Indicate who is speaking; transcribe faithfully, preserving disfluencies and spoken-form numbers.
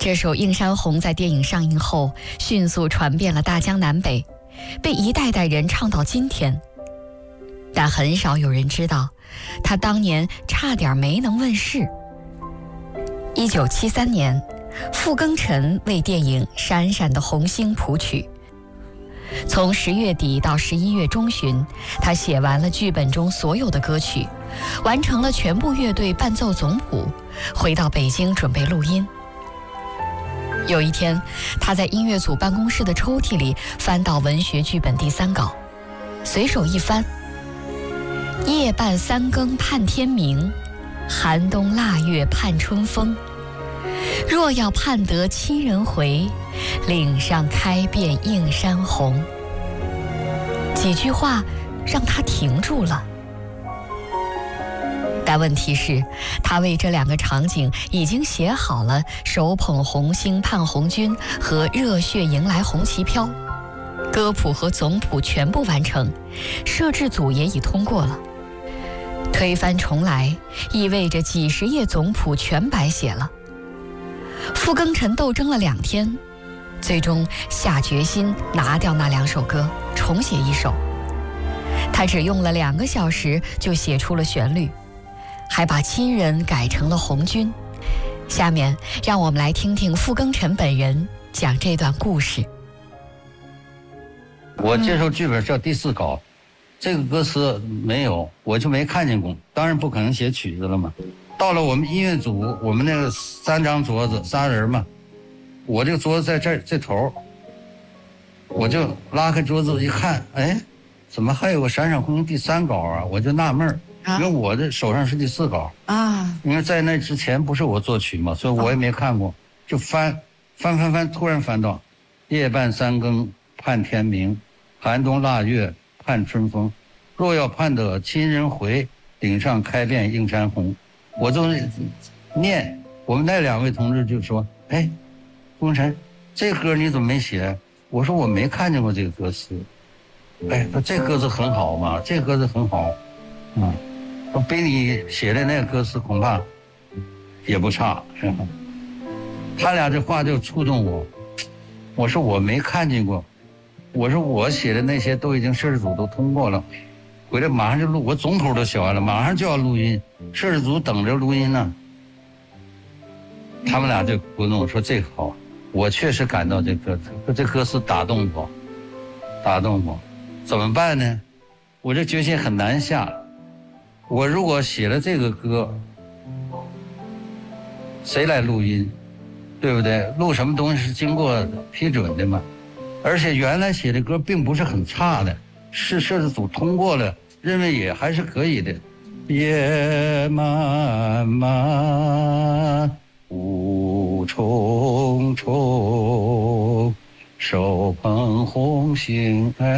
Speaker 1: 这首《映山红》在电影上映后迅速传遍了大江南北，被一代代人唱到今天。但很少有人知道，他当年差点没能问世。一九七三年，傅庚辰为电影《闪闪的红星》谱曲。从十月底到十一月中旬，他写完了剧本中所有的歌曲，完成了全部乐队伴奏总谱，回到北京准备录音。有一天，他在音乐组办公室的抽屉里翻到文学剧本第三稿，随手一翻，夜半三更盼天明，寒冬腊月盼春风。若要盼得亲人回，岭上开遍映山红。几句话让他停住了。但问题是，他为这两个场景已经写好了手捧红星盼红军和热血迎来红旗飘，歌谱和总谱全部完成，摄制组也已通过了。推翻重来意味着几十页总谱全白写了。傅庚辰斗争了两天，最终下决心拿掉那两首歌，重写一首。他只用了两个小时就写出了旋律，还把亲人改成了红军。下面让我们来听听傅庚辰本人讲这段故事。
Speaker 2: 我接受剧本叫第四稿，这个歌词没有，我就没看见过，当然不可能写曲子了嘛。到了我们音乐组，我们那个三张桌子，仨人嘛，我这个桌子在这儿这头，我就拉开桌子一看，哎，怎么还有个《闪闪红星》第三稿啊？我就纳闷儿，因为我这手上是第四稿啊。因为在那之前不是我作曲嘛，所以我也没看过，就翻翻翻翻，突然翻到夜半三更盼天明，寒冬腊月盼春风。若要盼得亲人回，岭上开遍映山红。我就念，我们那两位同志就说：“哎，傅庚辰，这歌你怎么没写？”我说：“我没看见过这个歌词。”哎，说这歌词很好嘛，这歌词很好，嗯，说比你写的那个歌词恐怕也不差。他俩这话就触动我，我说我没看见过，我说我写的那些都已经摄制组都通过了。回来马上就录，我总谱都写完了，马上就要录音，摄制组等着录音呢。他们俩就鼓动说这个好，我确实感到这歌这歌词打动我，打动我，怎么办呢？我这决心很难下。我如果写了这个歌，谁来录音？对不对？录什么东西是经过批准的嘛？而且原来写的歌并不是很差的，是摄制组通过了。认为也还是可以的。夜漫漫雾重重，手捧红星。